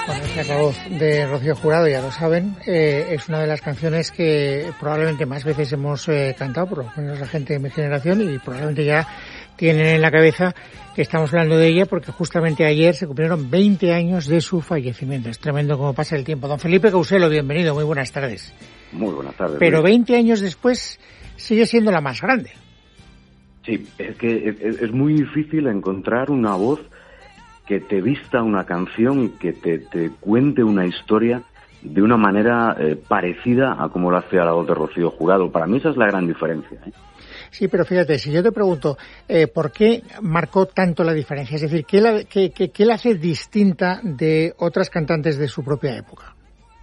Bueno, esa es la voz de Rocío Jurado, ya lo saben. Es una de las canciones que probablemente más veces hemos cantado, por lo menos la gente de mi generación, y probablemente ya tienen en la cabeza que estamos hablando de ella, porque justamente ayer se cumplieron 20 años de su fallecimiento. Es tremendo cómo pasa el tiempo. Don Felipe Couselo, bienvenido, muy buenas tardes. Muy buenas tardes. Pero 20 años después sigue siendo la más grande. Sí, es que es muy difícil encontrar una voz que te vista una canción y que te cuente una historia de una manera parecida a como lo hace a la voz de Rocío Jurado. Para mí esa es la gran diferencia, ¿eh? Sí, pero fíjate, si yo te pregunto, ¿por qué marcó tanto la diferencia? Es decir, ¿qué la hace distinta de otras cantantes de su propia época?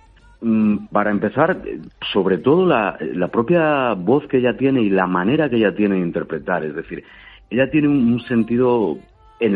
Para empezar, sobre todo la propia voz que ella tiene y la manera que ella tiene de interpretar. Es decir, ella tiene un sentido, en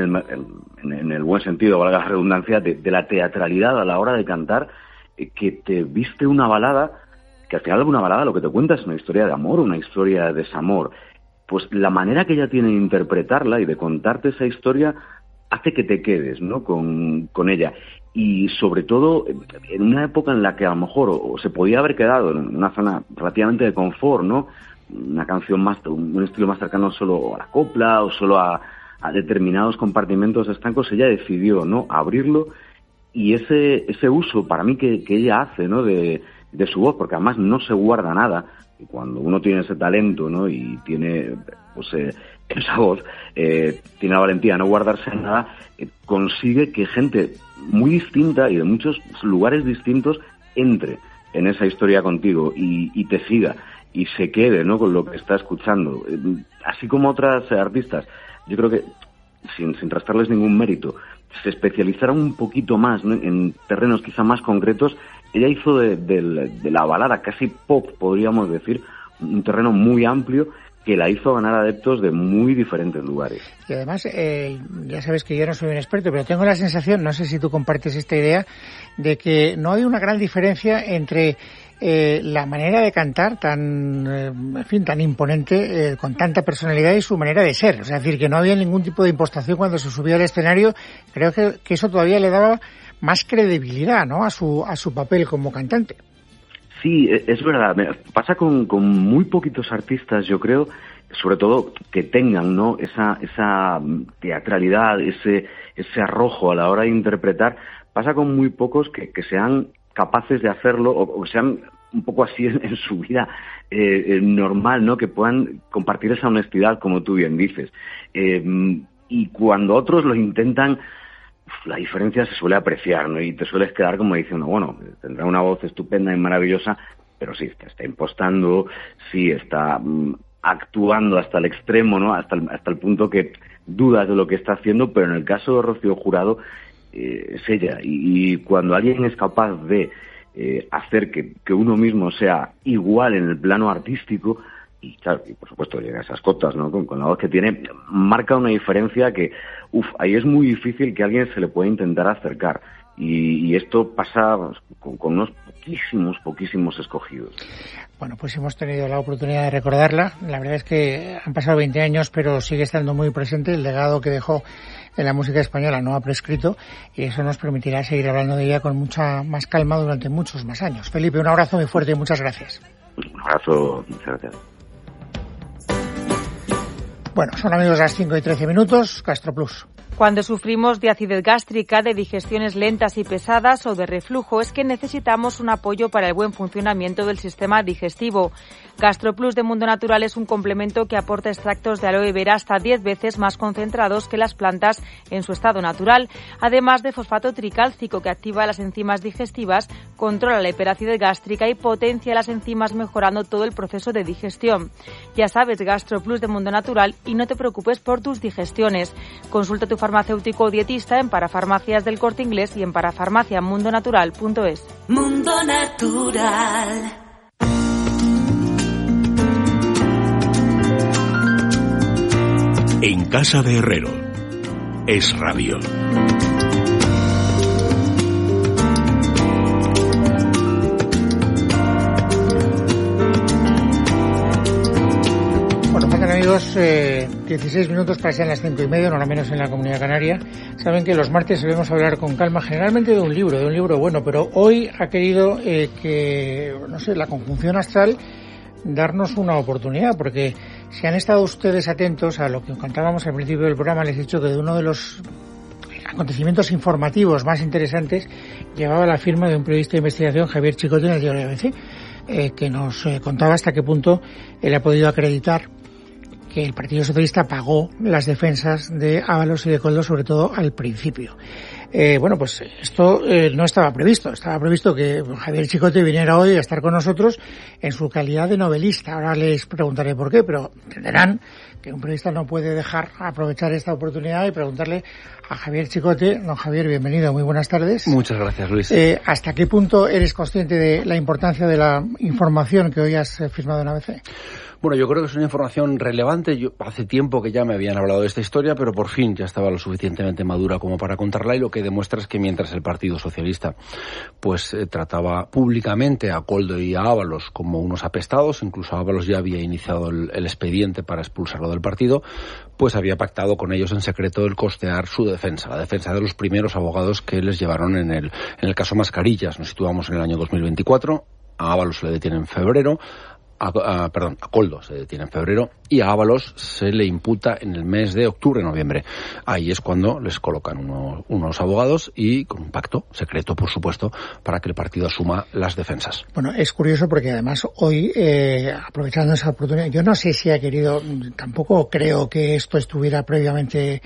el buen sentido, valga la redundancia, de la teatralidad a la hora de cantar, que te viste una balada, que al final una balada lo que te cuenta es una historia de amor, una historia de desamor. Pues la manera que ella tiene de interpretarla y de contarte esa historia hace que te quedes, ¿no?, con ella. Y sobre todo en una época en la que a lo mejor o se podía haber quedado en una zona relativamente de confort, ¿no?, una canción más, un estilo más cercano solo a la copla o solo a determinados compartimentos estancos. Ella decidió, ¿no?, abrirlo, y ese uso para mí que ella hace, ¿no?, de su voz, porque además no se guarda nada. Y cuando uno tiene ese talento, ¿no?, y tiene pues esa voz, tiene la valentía de no guardarse nada, consigue que gente muy distinta y de muchos lugares distintos entre en esa historia contigo y te siga y se quede, ¿no?, con lo que está escuchando. Así como otras artistas, yo creo que sin restarles ningún mérito, se especializaron un poquito más, ¿no?, en terrenos quizá más concretos. Ella hizo de la balada casi pop, podríamos decir, un terreno muy amplio que la hizo ganar adeptos de muy diferentes lugares. Y además, ya sabes que yo no soy un experto, pero tengo la sensación, no sé si tú compartes esta idea, de que no hay una gran diferencia entre la manera de cantar tan imponente, con tanta personalidad, y su manera de ser. O sea, es decir, que no había ningún tipo de impostación cuando se subía al escenario. Creo que eso todavía le daba más credibilidad, ¿no?, a su papel como cantante. Sí, es verdad. Pasa con muy poquitos artistas, yo creo, sobre todo que tengan, ¿no?, esa teatralidad, ese arrojo a la hora de interpretar. Pasa con muy pocos que sean capaces de hacerlo, o que sean un poco así en su vida normal, ¿no?, que puedan compartir esa honestidad, como tú bien dices. Y cuando otros lo intentan, la diferencia se suele apreciar, ¿no?, y te sueles quedar como diciendo, bueno, tendrá una voz estupenda y maravillosa, pero sí, está impostando, sí, está actuando hasta el extremo, ¿no?, hasta el punto que dudas de lo que está haciendo. Pero en el caso de Rocío Jurado, es ella, y cuando alguien es capaz de hacer que uno mismo sea igual en el plano artístico, y claro, y por supuesto llega a esas cotas, ¿no?, con la voz que tiene, marca una diferencia que, ahí es muy difícil que a alguien se le pueda intentar acercar. Y esto pasa con unos poquísimos escogidos. Bueno, pues hemos tenido la oportunidad de recordarla. La verdad es que han pasado 20 años, pero sigue estando muy presente. El legado que dejó en la música española no ha prescrito, y eso nos permitirá seguir hablando de ella con mucha más calma durante muchos más años. Felipe, un abrazo muy fuerte y muchas gracias. Un abrazo, muchas gracias. Bueno, son amigos las 5:13, GastroPlus. Cuando sufrimos de acidez gástrica, de digestiones lentas y pesadas o de reflujo, es que necesitamos un apoyo para el buen funcionamiento del sistema digestivo. GastroPlus de Mundo Natural es un complemento que aporta extractos de aloe vera hasta 10 veces más concentrados que las plantas en su estado natural, además de fosfato tricálcico, que activa las enzimas digestivas, controla la hiperacidez gástrica y potencia las enzimas, mejorando todo el proceso de digestión. Ya sabes, GastroPlus de Mundo Natural, y no te preocupes por tus digestiones. Consulta a tu farmacéutico o dietista en Parafarmacias del Corte Inglés y en parafarmaciamundonatural.es. Mundo Natural. En casa de Herrero. Es radio. Bueno, amigos, 16 minutos para ser las 5:30, no menos en la Comunidad Canaria. Saben que los martes solemos hablar con calma, generalmente de un libro bueno, pero hoy ha querido la conjunción astral darnos una oportunidad, porque si han estado ustedes atentos a lo que contábamos al principio del programa, les he dicho que de uno de los acontecimientos informativos más interesantes llevaba la firma de un periodista de investigación, Javier Chicote, en el diario ABC, que nos contaba hasta qué punto él ha podido acreditar que el Partido Socialista pagó las defensas de Ábalos y de Koldo, sobre todo al principio. Pues esto no estaba previsto. Estaba previsto que Javier Chicote viniera hoy a estar con nosotros en su calidad de novelista. Ahora les preguntaré por qué, pero entenderán que un periodista no puede dejar aprovechar esta oportunidad y preguntarle a Javier Chicote. Don Javier, bienvenido, muy buenas tardes. Muchas gracias, Luis. ¿Hasta qué punto eres consciente de la importancia de la información que hoy has firmado en ABC? Bueno, yo creo que es una información relevante. Yo hace tiempo que ya me habían hablado de esta historia, pero por fin ya estaba lo suficientemente madura como para contarla, y lo que demuestra es que mientras el Partido Socialista trataba públicamente a Koldo y a Ábalos como unos apestados, incluso Ábalos ya había iniciado el expediente para expulsarlo del partido, pues había pactado con ellos en secreto el costear su defensa, la defensa de los primeros abogados que les llevaron en el caso Mascarillas. Nos situamos en el año 2024, a Ábalos se le detiene en febrero, a Koldo se detiene en febrero y a Ábalos se le imputa en el mes de octubre-noviembre. Ahí es cuando les colocan unos abogados y con un pacto secreto, por supuesto, para que el partido asuma las defensas. Bueno, es curioso porque además hoy, aprovechando esa oportunidad, yo no sé si ha querido, tampoco creo que esto estuviera previamente,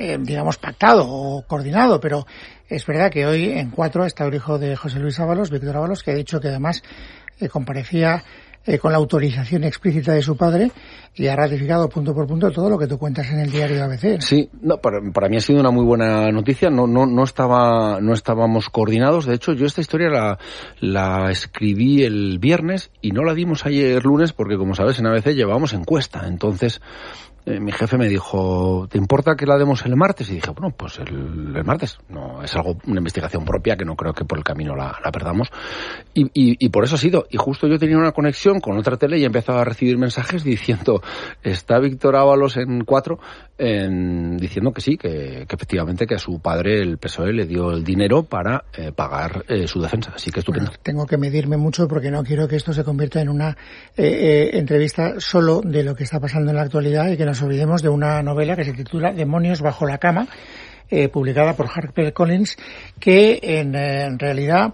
pactado o coordinado, pero es verdad que hoy en 4 está el hijo de José Luis Ábalos, Víctor Ábalos, que ha dicho que además comparecía con la autorización explícita de su padre y ha ratificado punto por punto todo lo que tú cuentas en el diario ABC. Sí, para mí ha sido una muy buena noticia. No estábamos coordinados. De hecho, yo esta historia la escribí el viernes y no la dimos ayer lunes porque, como sabes, en ABC llevábamos encuesta. Entonces mi jefe me dijo, ¿te importa que la demos el martes? Y dije, bueno, pues el martes. No, es una investigación propia que no creo que por el camino la perdamos. Y por eso ha sido. Y justo yo tenía una conexión con otra tele y empezaba a recibir mensajes diciendo, está Víctor Ábalos en 4, diciendo que sí, que efectivamente que a su padre, el PSOE, le dio el dinero para pagar su defensa. Así que estupendo. Bueno, tengo que medirme mucho porque no quiero que esto se convierta en una entrevista solo de lo que está pasando en la actualidad y que nos olvidemos de una novela que se titula Demonios bajo la cama, publicada por HarperCollins, que en realidad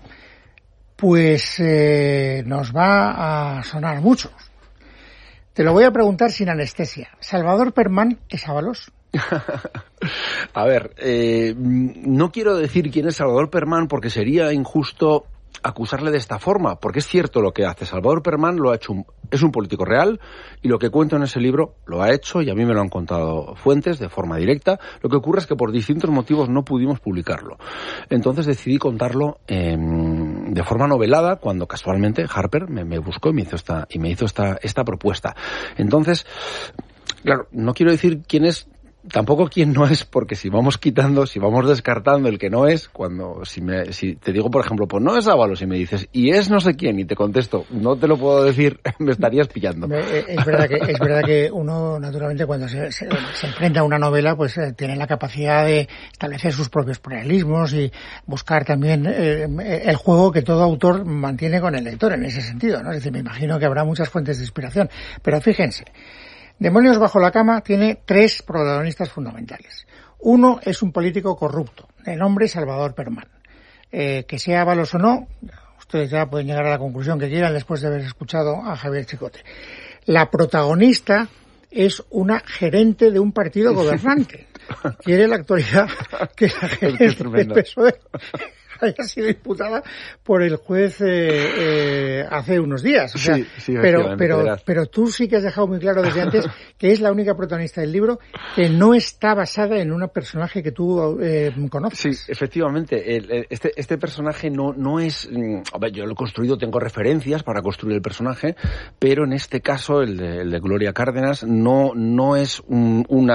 nos va a sonar mucho. Te lo voy a preguntar sin anestesia. ¿Salvador Permán es Ábalos? A ver, no quiero decir quién es Salvador Permán porque sería injusto acusarle de esta forma, porque es cierto lo que hace. Salvador Permán lo ha hecho, es un político real, y lo que cuento en ese libro lo ha hecho, y a mí me lo han contado fuentes de forma directa. Lo que ocurre es que por distintos motivos no pudimos publicarlo. Entonces decidí contarlo de forma novelada, cuando casualmente Harper me buscó y me hizo esta propuesta. Entonces, claro, no quiero decir quién es, tampoco quién no es, porque si vamos descartando el que no es, si te digo, por ejemplo, pues no es Ábalos, y me dices, y es no sé quién, y te contesto, no te lo puedo decir, me estarías pillando. Es verdad que uno, naturalmente, cuando se enfrenta a una novela, pues tiene la capacidad de establecer sus propios paralelismos y buscar también el juego que todo autor mantiene con el lector en ese sentido, ¿no? Es decir, me imagino que habrá muchas fuentes de inspiración, pero fíjense, Demonios bajo la cama tiene 3 protagonistas fundamentales. Uno es un político corrupto, de nombre Salvador Permán. Que sea Ábalos o no, ustedes ya pueden llegar a la conclusión que quieran después de haber escuchado a Javier Chicote. La protagonista es una gerente de un partido gobernante. Quiere la actualidad que la gerente del PSOE haya sido imputada por el juez hace unos días. O sea, sí, pero tú sí que has dejado muy claro desde antes que es la única protagonista del libro que no está basada en un personaje que tú conoces. Sí, efectivamente. Este personaje no es... A ver, yo lo he construido, tengo referencias para construir el personaje, pero en este caso, el de Gloria Cárdenas, no es una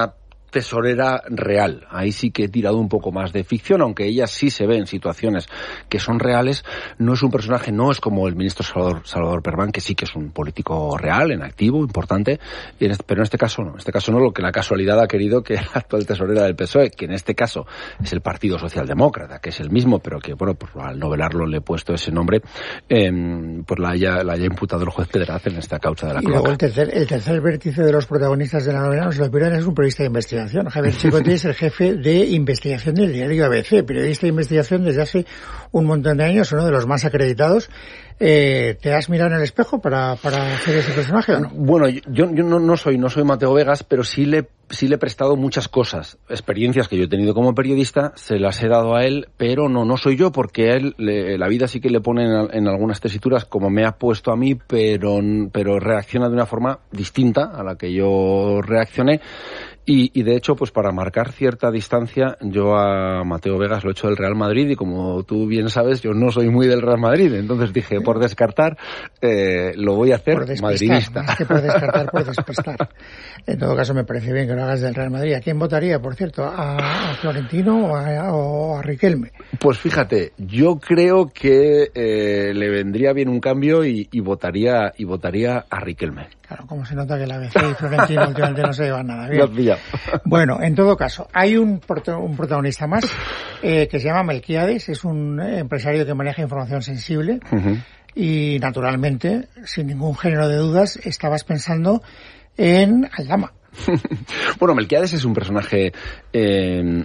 tesorera real. Ahí sí que he tirado un poco más de ficción, aunque ella sí se ve en situaciones que son reales. No es un personaje, no es como el ministro Salvador Perman, que sí que es un político real, en activo, importante, pero en este caso no. En este caso no, lo que la casualidad ha querido que la actual tesorera del PSOE, que en este caso es el Partido Socialdemócrata, que es el mismo, pero que, bueno, pues al novelarlo le he puesto ese nombre, pues la haya imputado el juez Pedraz en esta causa de la cloaca. Y luego el tercer vértice de los protagonistas de la novela, no se lo pierdan, es un periodista de investigación. Javier Chicote es el jefe de investigación del diario ABC, periodista de investigación desde hace un montón de años, uno de los más acreditados. ¿Te has mirado en el espejo para hacer ese personaje o no? Bueno, yo no soy Mateo Vegas, pero sí le he prestado muchas cosas, experiencias que yo he tenido como periodista, se las he dado a él, pero no soy yo, porque a él la vida sí que le pone en algunas tesituras como me ha puesto a mí, pero reacciona de una forma distinta a la que yo reaccioné. Y de hecho, pues para marcar cierta distancia, yo a Mateo Vegas lo he hecho del Real Madrid, y como tú bien sabes, yo no soy muy del Real Madrid, entonces dije, por descartar, lo voy a hacer madridista. Más que por descartar, por despistar. En todo caso, me parece bien que lo hagas del Real Madrid. ¿A quién votaría, por cierto? ¿A Florentino o a Riquelme? Pues fíjate, yo creo que le vendría bien un cambio y votaría a Riquelme. Claro, como se nota que la ABC y Florentino últimamente no se llevan nada bien. No, bueno, en todo caso, hay un protagonista más que se llama Melquiades, es un empresario que maneja información sensible. Uh-huh. Y naturalmente, sin ningún género de dudas, estabas pensando en Aldama. Bueno, Melquiades es un personaje, él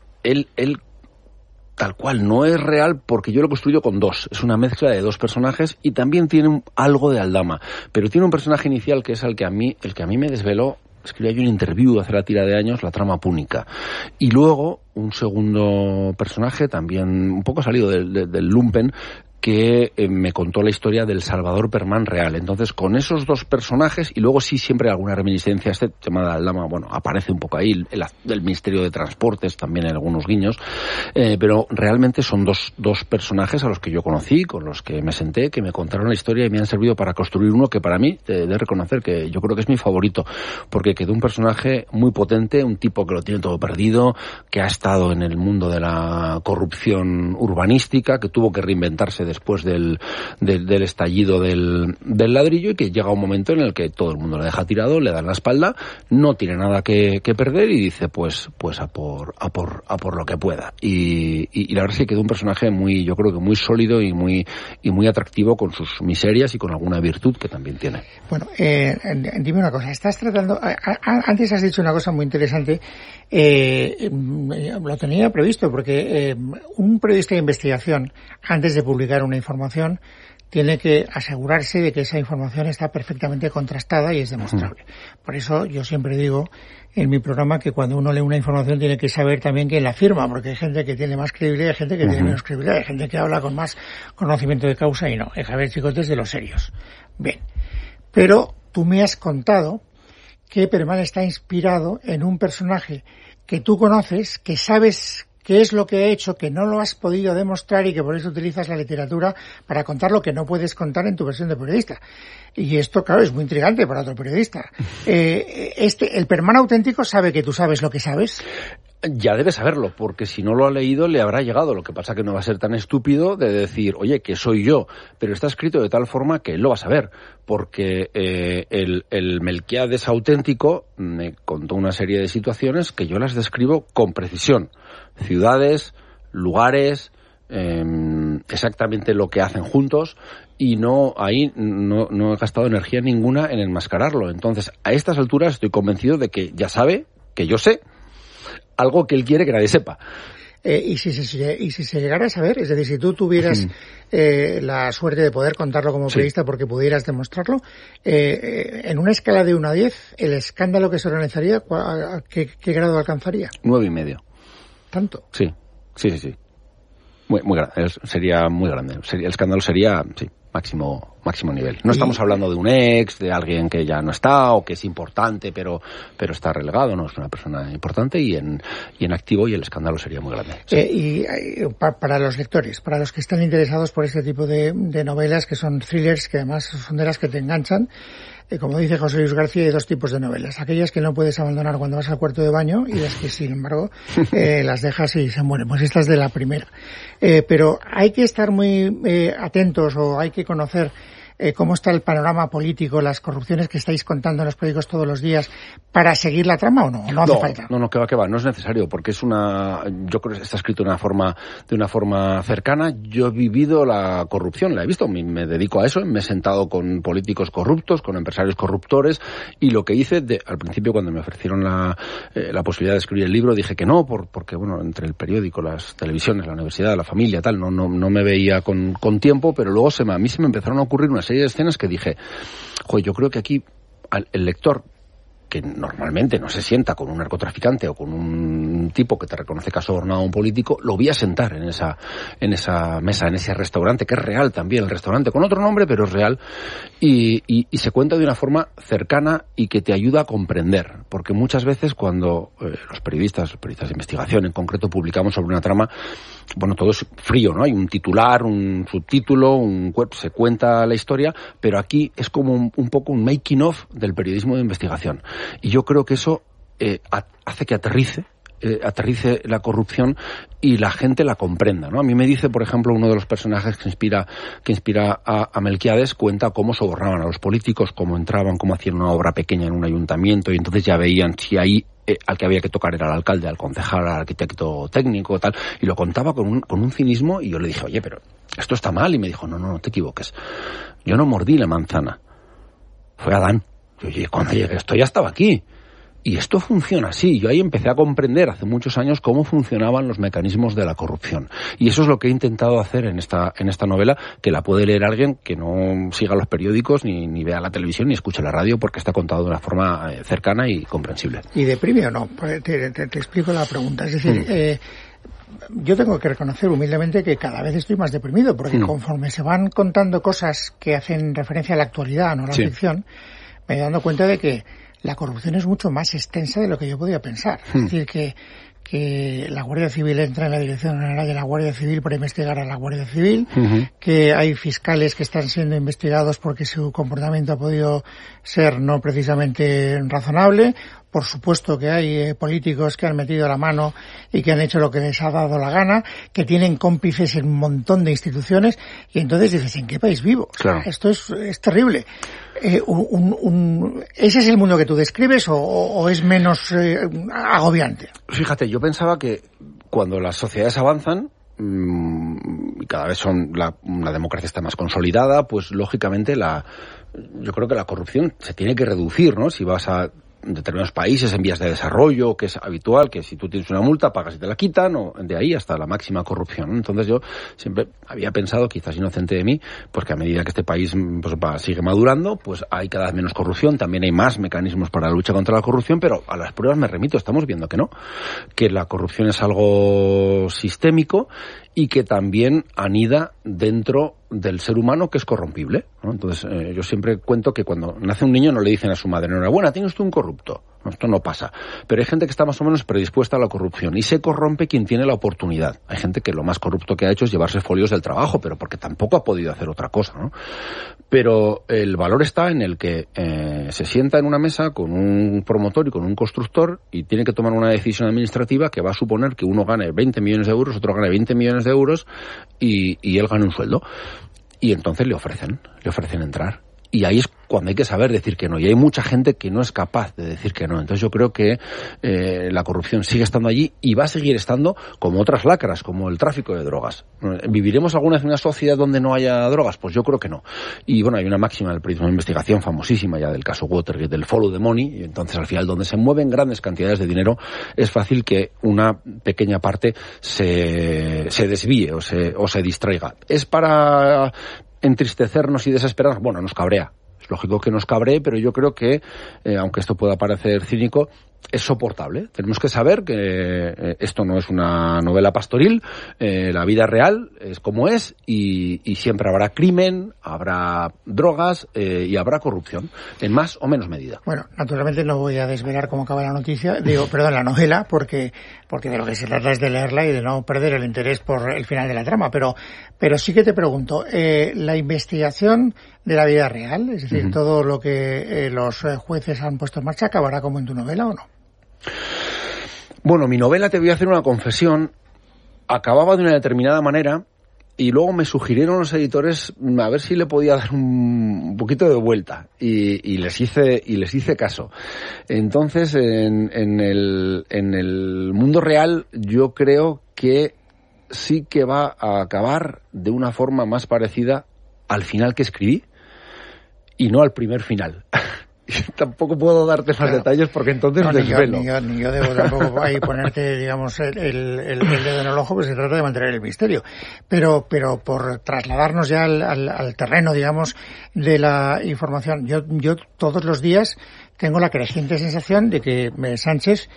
tal cual no es real, porque yo lo construyo con dos. Es una mezcla de dos personajes y también tiene algo de Aldama. Pero tiene un personaje inicial que es el que a mí me desveló. Escribí yo un interview hace la tira de años, la trama púnica. Y luego un segundo personaje, también un poco salido del lumpen, que me contó la historia del Salvador Perman real. Entonces, con esos dos personajes, y luego sí siempre alguna reminiscencia, este tema de Aldama, bueno, aparece un poco ahí, el Ministerio de Transportes, también en algunos guiños, pero realmente son dos personajes a los que yo conocí, con los que me senté, que me contaron la historia y me han servido para construir uno que para mí, he de reconocer que yo creo que es mi favorito, porque quedó un personaje muy potente, un tipo que lo tiene todo perdido, que ha estado en el mundo de la corrupción urbanística, que tuvo que reinventarse después del estallido del ladrillo, y que llega un momento en el que todo el mundo le deja tirado, le dan la espalda, no tiene nada que perder y dice pues a por lo que pueda. Y la verdad es que quedó un personaje yo creo que muy sólido y muy atractivo, con sus miserias y con alguna virtud que también tiene. Bueno, dime una cosa, estás tratando, antes has dicho una cosa muy interesante, lo tenía previsto, porque un periodista de investigación, antes de publicar una información, tiene que asegurarse de que esa información está perfectamente contrastada y es demostrable. Por eso yo siempre digo en mi programa que cuando uno lee una información tiene que saber también quién la firma, porque hay gente que tiene más credibilidad, hay gente que tiene menos credibilidad, hay gente que habla con más conocimiento de causa y no. Javier Chicote es de los serios. Bien, pero tú me has contado que Perman está inspirado en un personaje que tú conoces, que sabes qué es lo que ha hecho, que no lo has podido demostrar y que por eso utilizas la literatura para contar lo que no puedes contar en tu versión de periodista. Y esto, claro, es muy intrigante para otro periodista. ¿El Perman auténtico sabe que tú sabes lo que sabes? Ya debe saberlo, porque si no lo ha leído le habrá llegado. Lo que pasa que no va a ser tan estúpido de decir, oye, que soy yo, pero está escrito de tal forma que él lo va a saber, porque el Melquiades auténtico me contó una serie de situaciones que yo las describo con precisión. Ciudades, lugares, exactamente lo que hacen juntos, y no he gastado energía ninguna en enmascararlo. Entonces, a estas alturas estoy convencido de que ya sabe que yo sé algo que él quiere que nadie sepa. Y si se llegara a saber, es decir, si tú tuvieras la suerte de poder contarlo como periodista porque pudieras demostrarlo, en una escala de 1 a 10, el escándalo que se organizaría, ¿qué grado alcanzaría? 9,5. ¿Tanto? Sí. Muy grande. Sería muy grande. El escándalo sería, sí, máximo nivel. No estamos hablando de un ex, de alguien que ya no está o que es importante pero está relegado, no, es una persona importante y en activo, y el escándalo sería muy grande. Sí. Para los lectores, para los que están interesados por este tipo de novelas, que son thrillers, que además son de las que te enganchan, como dice José Luis García, hay dos tipos de novelas. Aquellas que no puedes abandonar cuando vas al cuarto de baño y las que, sin embargo, las dejas y se mueren. Pues esta es de la primera. Pero hay que estar muy atentos, o hay que conocer cómo está el panorama político, las corrupciones que estáis contando en los periódicos todos los días, para seguir la trama, ¿o no? No hace falta. No, que va, no es necesario, porque yo creo que está escrito de una forma cercana. Yo he vivido la corrupción, la he visto, me dedico a eso, me he sentado con políticos corruptos, con empresarios corruptores, y lo que hice al principio, cuando me ofrecieron la posibilidad de escribir el libro, dije que no, porque bueno, entre el periódico, las televisiones, la universidad, la familia, tal, no me veía con tiempo, pero luego a mí se me empezaron a ocurrir una serie de escenas que dije, yo creo que aquí el lector, que normalmente no se sienta con un narcotraficante o con un tipo que te reconoce que ha sobornado a un político, lo voy a sentar en esa mesa, en ese restaurante, que es real también el restaurante, con otro nombre, pero es real, y se cuenta de una forma cercana y que te ayuda a comprender, porque muchas veces cuando los periodistas de investigación en concreto publicamos sobre una trama, bueno, todo es frío, ¿no? Hay un titular, un subtítulo, se cuenta la historia, pero aquí es como un poco un making of del periodismo de investigación. Y yo creo que eso hace que aterrice la corrupción y la gente la comprenda, ¿no? A mí me dice, por ejemplo, uno de los personajes que inspira a Melquiades, cuenta cómo sobornaban a los políticos, cómo entraban, cómo hacían una obra pequeña en un ayuntamiento y entonces ya veían si ahí al que había que tocar era al alcalde, al concejal, al arquitecto técnico, tal, y lo contaba con un cinismo, y yo le dije, oye, pero esto está mal, y me dijo, no te equivoques, yo no mordí la manzana, fue Adán. Y oye, cuando llegué esto ya estaba aquí. Y esto funciona así. Yo ahí empecé a comprender hace muchos años cómo funcionaban los mecanismos de la corrupción. Y eso es lo que he intentado hacer en esta novela, que la puede leer alguien que no siga los periódicos, ni vea la televisión, ni escuche la radio, porque está contado de una forma cercana y comprensible. ¿Y deprime o no? Te explico la pregunta. Es decir, yo tengo que reconocer humildemente que cada vez estoy más deprimido, porque conforme se van contando cosas que hacen referencia a la actualidad, no a la ficción, me he dado cuenta de que la corrupción es mucho más extensa de lo que yo podía pensar. Es decir, que la Guardia Civil entra en la Dirección General de la Guardia Civil para investigar a la Guardia Civil, que hay fiscales que están siendo investigados porque su comportamiento ha podido ser no precisamente razonable. Por supuesto que hay políticos que han metido la mano y que han hecho lo que les ha dado la gana, que tienen cómplices en un montón de instituciones, y entonces dices, ¿en qué país vivo? Claro. Esto es terrible. ¿Ese es el mundo que tú describes o es menos agobiante? Fíjate, yo pensaba que cuando las sociedades avanzan, y cada vez la democracia está más consolidada, pues lógicamente yo creo que la corrupción se tiene que reducir, ¿no? Si vas a determinados países en vías de desarrollo, que es habitual, que si tú tienes una multa pagas y te la quitan, o de ahí hasta la máxima corrupción. Entonces yo siempre había pensado, quizás inocente de mí, pues que a medida que este país sigue madurando, pues hay cada vez menos corrupción, también hay más mecanismos para la lucha contra la corrupción, pero a las pruebas me remito, estamos viendo que no, que la corrupción es algo sistémico y que también anida dentro del ser humano, que es corrompible, ¿no? Entonces, yo siempre cuento que cuando nace un niño no le dicen a su madre, enhorabuena, tiene usted un corrupto. No, esto no pasa. Pero hay gente que está más o menos predispuesta a la corrupción y se corrompe quien tiene la oportunidad. Hay gente que lo más corrupto que ha hecho es llevarse folios del trabajo, pero porque tampoco ha podido hacer otra cosa, ¿no? Pero el valor está en el que se sienta en una mesa con un promotor y con un constructor y tiene que tomar una decisión administrativa que va a suponer que uno gane 20 millones de euros, otro gane 20 millones de euros y él gane un sueldo. Y entonces le ofrecen entrar. Y ahí es cuando hay que saber decir que no. Y hay mucha gente que no es capaz de decir que no. Entonces yo creo que la corrupción sigue estando allí y va a seguir estando como otras lacras, como el tráfico de drogas. ¿Viviremos alguna vez en una sociedad donde no haya drogas? Pues yo creo que no. Y bueno, hay una máxima del periodismo de investigación famosísima ya del caso Watergate, del follow the money. Y entonces al final, donde se mueven grandes cantidades de dinero, es fácil que una pequeña parte se desvíe o se distraiga. Es para entristecernos y desesperarnos. Bueno, nos cabrea. Es lógico que nos cabree, pero yo creo que, aunque esto pueda parecer cínico, es soportable. Tenemos que saber que esto no es una novela pastoril, la vida real es como es y siempre habrá crimen, habrá drogas y habrá corrupción, en más o menos medida. Bueno, naturalmente no voy a desvelar cómo acaba la la novela, porque de lo que se trata es de leerla y de no perder el interés por el final de la trama, pero sí que te pregunto, la investigación de la vida real, es decir, todo lo que los jueces han puesto en marcha, ¿acabará como en tu novela o no? Bueno, mi novela, te voy a hacer una confesión, acababa de una determinada manera y luego me sugirieron los editores a ver si le podía dar un poquito de vuelta y les hice caso. Entonces, en el mundo real yo creo que sí que va a acabar de una forma más parecida al final que escribí y no al primer final. Tampoco puedo darte más detalles porque entonces desvelo. Ni yo debo tampoco ahí ponerte, digamos, el dedo en el ojo, pues se trata de mantener el misterio. Pero por trasladarnos ya al terreno, digamos, de la información, yo todos los días tengo la creciente sensación de que Sánchez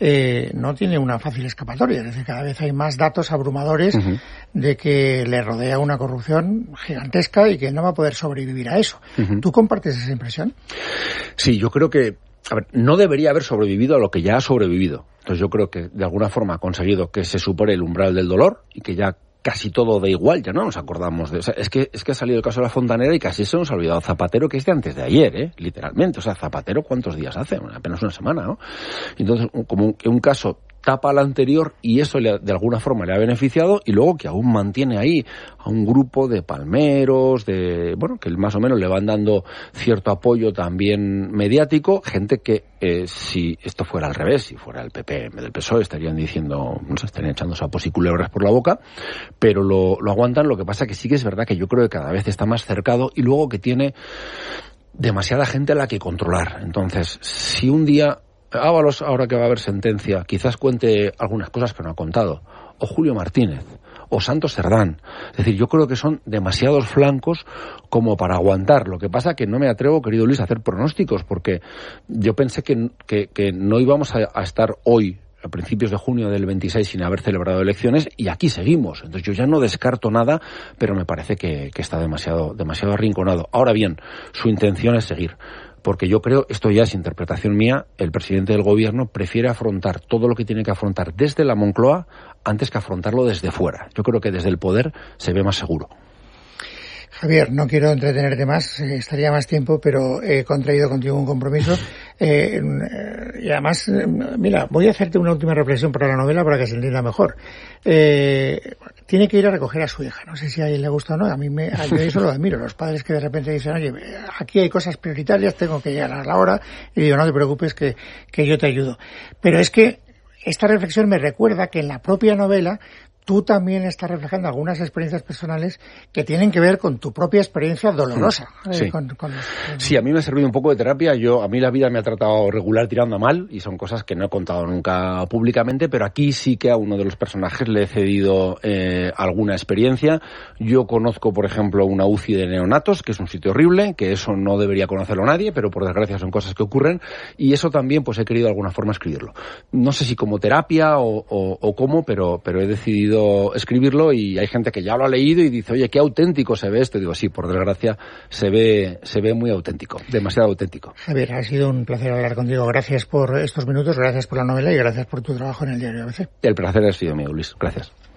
no tiene una fácil escapatoria. Es decir, cada vez hay más datos abrumadores de que le rodea una corrupción gigantesca y que no va a poder sobrevivir a eso. ¿Tú compartes esa impresión? Sí, yo creo que no debería haber sobrevivido a lo que ya ha sobrevivido. Entonces yo creo que de alguna forma ha conseguido que se supere el umbral del dolor y que ya casi todo da igual, ya no nos acordamos de... O sea, es que ha salido el caso de la Fontanera y casi se nos ha olvidado Zapatero, que es de antes de ayer, literalmente. O sea, Zapatero, ¿cuántos días hace? Bueno, apenas una semana, ¿no? Entonces, como que un caso tapa al anterior y eso de alguna forma le ha beneficiado y luego que aún mantiene ahí a un grupo de palmeros, que más o menos le van dando cierto apoyo también mediático, gente que si esto fuera al revés, si fuera el PP en vez del PSOE estarían diciendo, no sé, estarían echando sapos y culebras por la boca, pero lo aguantan. Lo que pasa que sí que es verdad que yo creo que cada vez está más cercado y luego que tiene demasiada gente a la que controlar. Entonces, si un día Ábalos, ahora que va a haber sentencia, quizás cuente algunas cosas que no ha contado, o Julio Martínez, o Santos Cerdán. Es decir, yo creo que son demasiados flancos como para aguantar. Lo que pasa que no me atrevo, querido Luis, a hacer pronósticos, porque yo pensé que no íbamos a estar hoy, a principios de junio del 26, sin haber celebrado elecciones, y aquí seguimos. Entonces yo ya no descarto nada, pero me parece que está demasiado arrinconado. Ahora bien, su intención es seguir. Porque yo creo, esto ya es interpretación mía, el presidente del gobierno prefiere afrontar todo lo que tiene que afrontar desde la Moncloa antes que afrontarlo desde fuera. Yo creo que desde el poder se ve más seguro. Javier, no quiero entretenerte más, estaría más tiempo, pero he contraído contigo un compromiso. Y además, mira, voy a hacerte una última reflexión para la novela para que se entienda mejor. Tiene que ir a recoger a su hija. No sé si a él le gusta o no. Yo eso lo admiro. Los padres que de repente dicen, oye, aquí hay cosas prioritarias, tengo que llegar a la hora. Y digo, no te preocupes que yo te ayudo. Pero es que esta reflexión me recuerda que en la propia novela tú también estás reflejando algunas experiencias personales que tienen que ver con tu propia experiencia dolorosa. Sí, sí, a mí me ha servido un poco de terapia. A mí la vida me ha tratado regular tirando a mal y son cosas que no he contado nunca públicamente, pero aquí sí que a uno de los personajes le he cedido alguna experiencia. Yo conozco, por ejemplo, una UCI de neonatos, que es un sitio horrible, que eso no debería conocerlo nadie, pero por desgracia son cosas que ocurren, y eso también pues he querido de alguna forma escribirlo. No sé si como terapia o cómo, pero he decidido escribirlo y hay gente que ya lo ha leído y dice, oye, qué auténtico se ve esto. Y digo, sí, por desgracia se ve muy auténtico, demasiado auténtico. Javier, ha sido un placer hablar contigo. Gracias por estos minutos, gracias por la novela y gracias por tu trabajo en el diario ABC. El placer ha sido mío, Luis. Gracias.